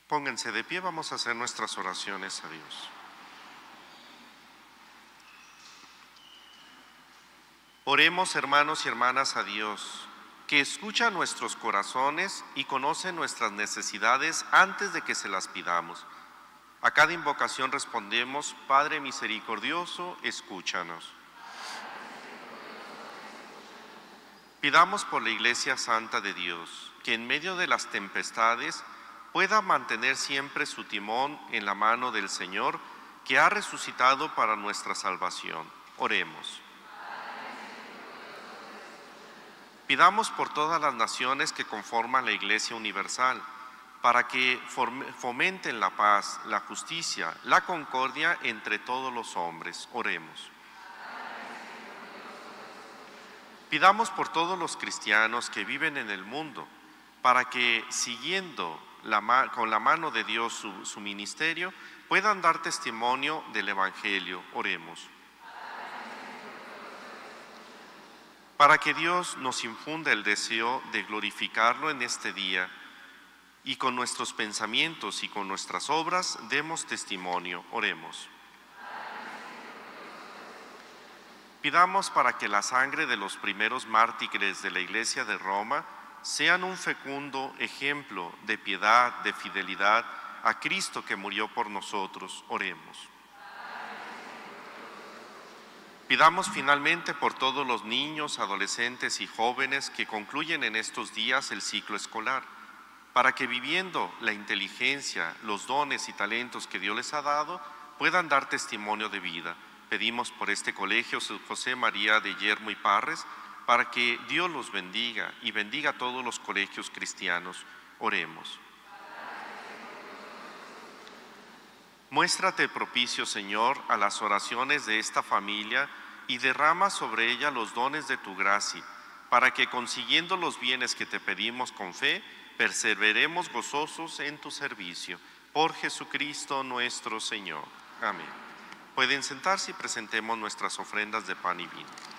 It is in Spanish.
Pónganse de pie, vamos a hacer nuestras oraciones a Dios. Oremos, hermanos y hermanas, a Dios, que escucha nuestros corazones y conoce nuestras necesidades antes de que se las pidamos. A cada invocación respondemos: Padre misericordioso, escúchanos. Pidamos por la Iglesia Santa de Dios, que en medio de las tempestades pueda mantener siempre su timón en la mano del Señor, que ha resucitado para nuestra salvación. Oremos. Pidamos por todas las naciones que conforman la Iglesia Universal, para que fomenten la paz, la justicia, la concordia entre todos los hombres. Oremos. Pidamos por todos los cristianos que viven en el mundo, para que, siguiendo con la mano de Dios su ministerio, puedan dar testimonio del Evangelio. Oremos. Para que Dios nos infunda el deseo de glorificarlo en este día, y con nuestros pensamientos y con nuestras obras demos testimonio. Oremos. Pidamos para que la sangre de los primeros mártires de la Iglesia de Roma sean un fecundo ejemplo de piedad, de fidelidad a Cristo que murió por nosotros. Oremos. Pidamos finalmente por todos los niños, adolescentes y jóvenes que concluyen en estos días el ciclo escolar, para que viviendo la inteligencia, los dones y talentos que Dios les ha dado, puedan dar testimonio de vida. Pedimos por este colegio José María de Yermo y Parres, para que Dios los bendiga y bendiga a todos los colegios cristianos. Oremos. Muéstrate propicio, Señor, a las oraciones de esta familia y derrama sobre ella los dones de tu gracia, para que consiguiendo los bienes que te pedimos con fe, perseveremos gozosos en tu servicio. Por Jesucristo nuestro Señor. Amén. Pueden sentarse y presentemos nuestras ofrendas de pan y vino.